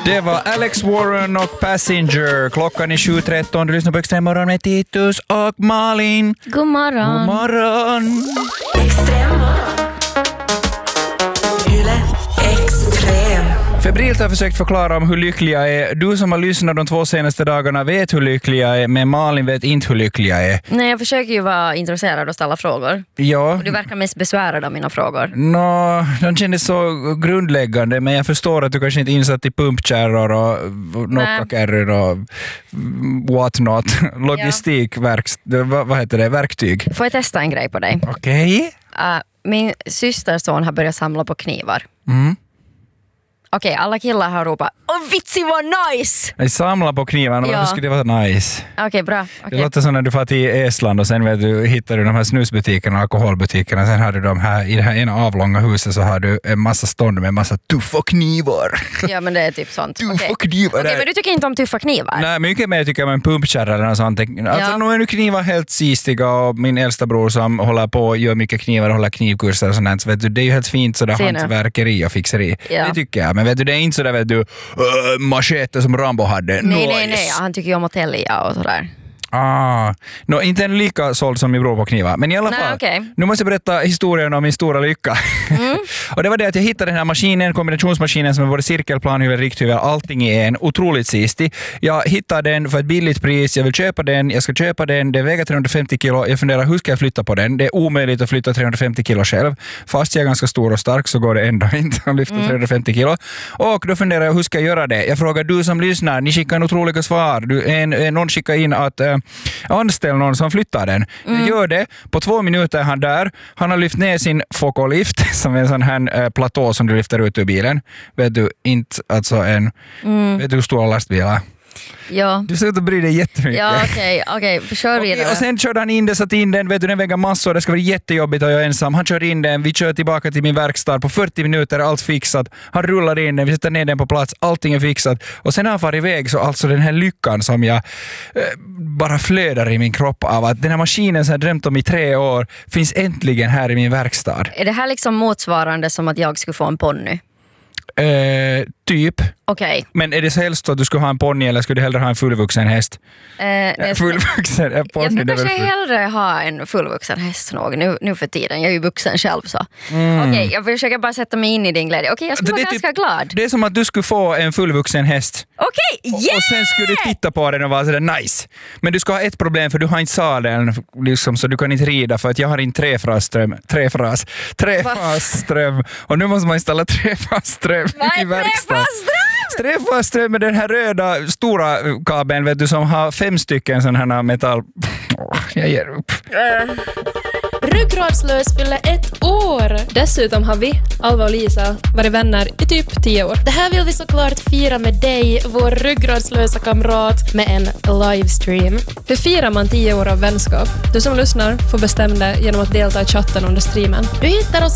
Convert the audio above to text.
Det var Alex Warren och Passenger. Klockan är 7:13. Du lyssnar på Extremmorgon med Titus och Malin. God morgon. God morgon. Febrilt har försökt förklara om hur lycklig jag är. Du som har lyssnat de 2 senaste dagarna vet hur lycklig jag är, men Malin vet inte hur lycklig jag är. Nej, jag försöker ju vara intresserad och ställa frågor. Ja. Och du verkar mest besvärad av mina frågor. De kändes så grundläggande, men jag förstår att du kanske inte är insatt i pumpkärror och nockakärror och what not. Logistik, vad heter det? Verktyg. Får jag testa en grej på dig? Okej. Min systerson har börjat samla på knivar. Okej, alla killar har ropat "Åh, vitsi var nice!" Jag samlar på knivarna, varför skulle det vara nice? Okej, bra. Det låter som när du får till Estland och sen hittar du de här snusbutikerna och alkoholbutikerna. Sen har du de här, i det här ena avlånga huset så har du en massa stånd med en massa tuffa knivar. Ja, men det är typ sånt. Tuffa knivar. Okej, men du tycker inte om tuffa knivar? Nej, mycket mer tycker jag om en pumpkärra eller något sånt. Alltså, nu är nu knivar helt sistiga och min äldsta bror som håller på och gör mycket knivar och håller knivkurser och sånt. Så vet du, det är ju helt fint sådär hantverkeri och fixeri. Ja. Det tycker jag. Men vet du, det är inte sådär, vet du, machete som Rambo hade. Nej, han tycker ju om att tälja och sådär. Inte en lika såld som min bror på knivar. Men i alla fall, nu måste jag berätta historien om min stora lycka. Och det var det att jag hittade den här maskinen, kombinationsmaskinen som är både cirkelplanhyvel, rikthyvel, allting i en. Otroligt sistig. Jag hittade den för ett billigt pris. Jag vill köpa den, jag ska köpa den. Det väger 350 kilo. Jag funderar, hur ska jag flytta på den? Det är omöjligt att flytta 350 kilo själv. Fast jag är ganska stor och stark så går det ändå inte att lyfta 350 kilo. Och då funderar jag, hur ska jag göra det? Jag frågar du som lyssnar, ni skickar otroliga svar. Någon skickar in att anställ någon som flyttar den. Jag gör det. På 2 minuter är han där. Han har lyft ner sin Focolift som är en sån här platå som du lyfter ut ur bilen. Vet du inte, alltså vet du hur stora lastbilar? Ja. Du ser ut att bry dig jättemycket. Ja, okej. Kör vidare. Och sen körde han in det, satt in den. Vet du, den väger massor. Det ska vara jättejobbigt att jag är ensam. Han kör in den. Vi kör tillbaka till min verkstad. På 40 minuter är allt fixat. Han rullar in den. Vi sätter ner den på plats. Allting är fixat. Och sen har han farit iväg. Så alltså den här lyckan som jag bara flödar i min kropp av att den här maskinen som jag drömt om i 3 år finns äntligen här i min verkstad. Är det här liksom motsvarande som att jag skulle få en ponny? Typ. Okej. Men är det så helst att du skulle ha en ponny eller skulle du hellre ha en fullvuxen häst? Fullvuxen ponny. Jag skulle kanske hellre ha en fullvuxen häst nog nu för tiden. Jag är ju vuxen själv så. Okej, jag försöker bara sätta mig in i din glädje. Okej, jag skulle vara ganska glad. Det är som att du skulle få en fullvuxen häst. Okej, Och sen skulle du titta på den och vara sådär nice. Men du ska ha ett problem för du har inte sadeln liksom, så du kan inte rida för att jag har inte trefasström. Och nu måste man installa trefasström i verkstad. Trefasström med den här röda stora kabeln, vet du, som har 5 stycken sån här metall. Jag ger upp. Ryggradslös fyller 1 år. Dessutom har vi, Alva och Lisa, varit vänner i typ 10 år. Det här vill vi såklart fira med dig, vår ryggradslösa kamrat, med en livestream. Hur firar man 10 år av vänskap? Du som lyssnar får bestämma det genom att delta i chatten under streamen. Du hittar oss